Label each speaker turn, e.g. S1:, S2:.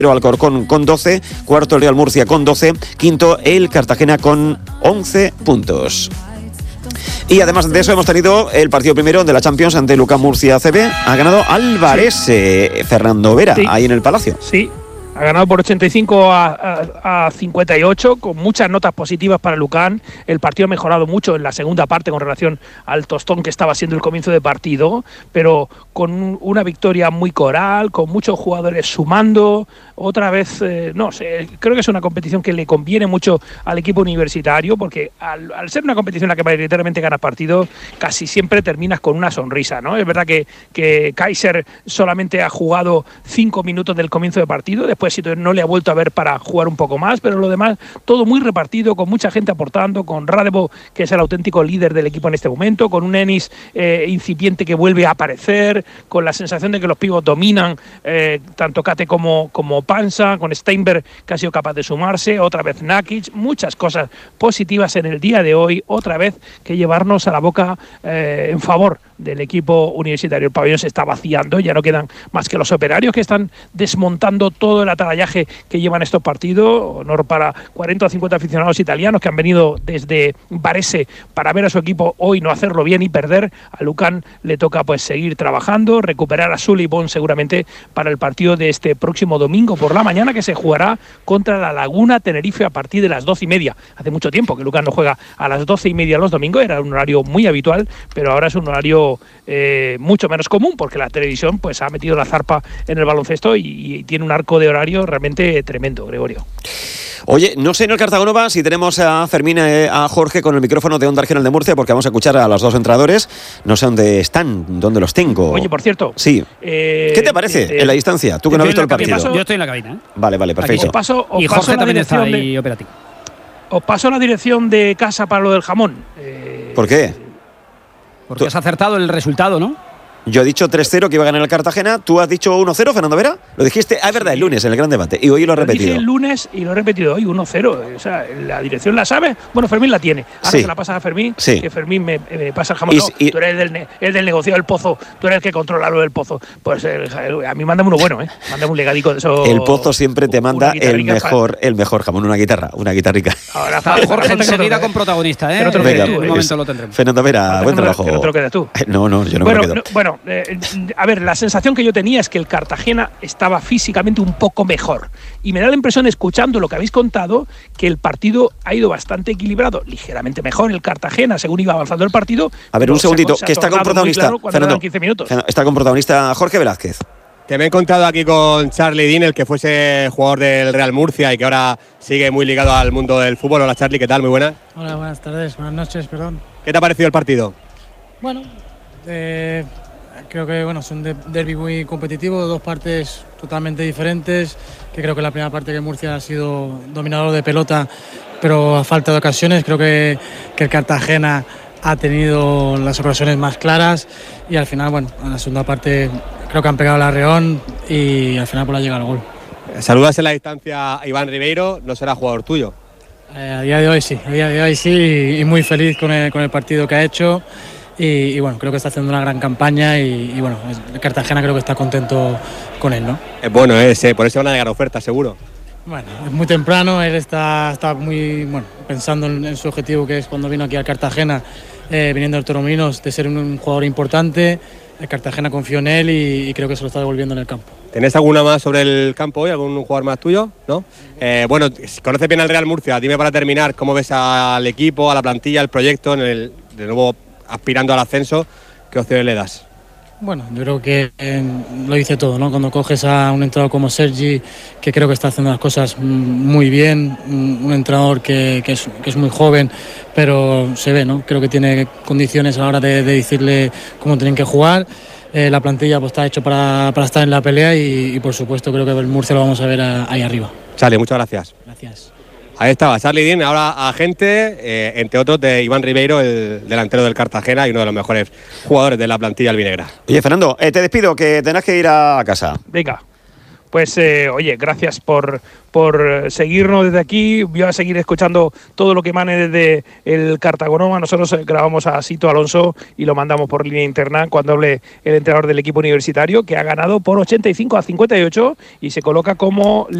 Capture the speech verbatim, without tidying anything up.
S1: Alcorcón con doce, cuarto el Real Murcia con doce, quinto el Cartagena con once puntos. Y además de eso hemos tenido el partido primero de la Champions ante Lucán Murcia C B. Ha ganado Alvarese, sí. Fernando Vera, sí. Ahí en el Palacio.
S2: Sí. Ha ganado por ochenta y cinco a cincuenta y ocho, con muchas notas positivas para Lucán. El partido ha mejorado mucho en la segunda parte con relación al tostón que estaba siendo el comienzo de partido, pero con una victoria muy coral, con muchos jugadores sumando. Otra vez, eh, no sé, creo que es una competición que le conviene mucho al equipo universitario, porque al, al ser una competición en la que mayoritariamente ganas partidos, casi siempre terminas con una sonrisa, ¿no? Es verdad que, que Kaiser solamente ha jugado cinco minutos del comienzo de partido, después no le ha vuelto a ver para jugar un poco más, pero lo demás, todo muy repartido, con mucha gente aportando, con Radevo, que es el auténtico líder del equipo en este momento, con un Enis eh, incipiente que vuelve a aparecer, con la sensación de que los pibos dominan, eh, tanto Kate como, como Panza, con Steinberg, que ha sido capaz de sumarse, otra vez Nakic, muchas cosas positivas en el día de hoy, otra vez que llevarnos a la boca eh, en favor del equipo universitario. El pabellón se está vaciando, ya no quedan más que los operarios que están desmontando todo el atalayaje que llevan estos partidos. Honor para cuarenta o cincuenta aficionados italianos que han venido desde Varese para ver a su equipo hoy no hacerlo bien y perder. A Lucán le toca pues seguir trabajando, recuperar a Sully Bon seguramente para el partido de este próximo domingo por la mañana, que se jugará contra la Laguna Tenerife a partir de las doce y media. Hace mucho tiempo que Lucán no juega a las doce y media los domingos, era un horario muy habitual, pero ahora es un horario eh, mucho menos común, porque la televisión pues ha metido la zarpa en el baloncesto y, y tiene un arco de horario realmente tremendo, Gregorio.
S1: Oye, no sé en el Cartagonova si tenemos a Fermín, eh, a Jorge con el micrófono de Onda Regional de Murcia, porque vamos a escuchar a los dos entrenadores. No sé dónde están, dónde los tengo.
S2: Oye, por cierto.
S1: Sí. Eh, ¿Qué te parece eh, en la distancia? Tú que no has visto el partido.
S3: Paso, yo estoy en la cabina. ¿eh?
S1: Vale, vale, perfecto.
S2: Os paso, os
S3: y
S2: paso
S3: Jorge también está ahí
S2: de,
S3: operativo.
S2: Os paso la dirección de casa para lo del jamón. Eh,
S1: ¿Por qué?
S3: Porque has acertado el resultado, ¿no?
S1: Yo he dicho tres cero que iba a ganar el Cartagena. ¿Tú has dicho uno cero, Fernando Vera? Lo dijiste, ah, es verdad, el lunes, en el gran debate. Y hoy lo he
S2: lo
S1: repetido.
S2: Dije el lunes y lo he repetido hoy, uno cero. O sea, la dirección la sabe. Bueno, Fermín la tiene. Ahora
S1: sí.
S2: se la pasas a Fermín,
S1: sí.
S2: que Fermín me, me pasa el jamón.
S1: Y,
S2: no,
S1: y,
S2: tú eres del, ne el del negocio del pozo. Tú eres el que controla lo del pozo. Pues el, el, a mí mándame uno bueno, ¿eh? Mándame un legadico de eso.
S1: El pozo siempre te manda el mejor, el mejor jamón, una guitarra, una guitarrica.
S2: Ahora
S3: está Jorge enseguida con protagonista, ¿eh?
S2: Venga,
S3: en un momento lo tendremos.
S1: Fernando Vera, buen trabajo.
S2: Que no te lo quedas tú.
S1: No, no, yo no
S2: bueno,
S1: me lo quedo.
S2: No, bueno, eh, a ver, la sensación que yo tenía es que el Cartagena estaba físicamente un poco mejor, y me da la impresión, escuchando lo que habéis contado, que el partido ha ido bastante equilibrado, ligeramente mejor el Cartagena según iba avanzando el partido.
S1: A ver, un segundito, que está con protagonista,
S2: claro
S1: Fernando,
S2: quince minutos.
S1: Está con protagonista Jorge Velázquez.
S4: Que me he encontrado aquí con Charlie Dean, el que fuese jugador del Real Murcia y que ahora sigue muy ligado al mundo del fútbol. Hola Charlie, ¿qué tal? Muy buenas.
S5: Hola, buenas tardes, buenas noches, perdón.
S4: ¿Qué te ha parecido el partido?
S5: Bueno, eh, creo que bueno, es un derbi muy competitivo, dos partes totalmente diferentes, que creo que la primera parte que Murcia ha sido dominador de pelota, pero a falta de ocasiones. Creo que, que el Cartagena ha tenido las ocasiones más claras y al final, bueno, en la segunda parte creo que han pegado el arreón y al final por la llega el gol.
S4: Saludas en la distancia a Iván Ribeiro, no será jugador tuyo.
S5: Eh, a día de hoy sí, a día de hoy sí, y muy feliz con el, con el partido que ha hecho. Y, y bueno, creo que está haciendo una gran campaña y, y bueno, el Cartagena creo que está contento con él, ¿no?
S4: Es bueno, ese, por eso van a llegar ofertas, seguro.
S5: Bueno, es muy temprano, él está, está muy bueno, pensando en, en su objetivo, que es cuando vino aquí al Cartagena, eh, viniendo del Torremolinos, de ser un, un jugador importante. El Cartagena confió en él y, y creo que se lo está devolviendo en el campo.
S4: ¿Tenés alguna más sobre el campo hoy? ¿Algún jugador más tuyo? ¿No? Eh, bueno, conoces bien al Real Murcia. Dime para terminar cómo ves al equipo, a la plantilla, al proyecto, en el, de nuevo aspirando al ascenso. ¿Qué opciones le das?
S5: Bueno, yo creo que eh, lo dice todo, ¿no? Cuando coges a un entrenador como Sergi, que creo que está haciendo las cosas muy bien, un entrenador que, que, es, que es muy joven, pero se ve, ¿no? Creo que tiene condiciones a la hora de, de decirle cómo tienen que jugar. Eh, la plantilla pues, está hecho para, para estar en la pelea y, y por supuesto creo que el Murcia lo vamos a ver a, ahí arriba.
S4: Charlie, muchas gracias.
S5: Gracias.
S4: Ahí estaba Charlie Dean, ahora agente, eh, entre otros, de Iván Ribeiro, el delantero del Cartagena y uno de los mejores jugadores de la plantilla albinegra.
S1: Oye, Fernando, eh, te despido, que tenés que ir a casa.
S2: Venga. Pues eh, oye, gracias por, por seguirnos desde aquí. Voy a seguir escuchando todo lo que emane desde el Cartagonova. Nosotros grabamos a Sito Alonso y lo mandamos por línea interna cuando hable el entrenador del equipo universitario, que ha ganado por ochenta y cinco a cincuenta y ocho y se coloca como